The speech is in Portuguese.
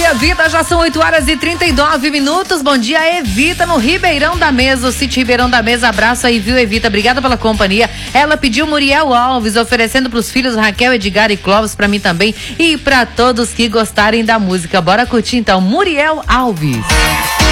dia, vida. Já são 8h39. Bom dia, Evita, no Ribeirão da Mesa, o sítio Ribeirão da Mesa. Abraço aí, viu, Evita? Obrigada pela companhia. Ela pediu Muriel Alves, oferecendo pros filhos Raquel, Edgar e Clóvis, pra mim também e pra todos que gostarem da música. Bora curtir então, Muriel Alves.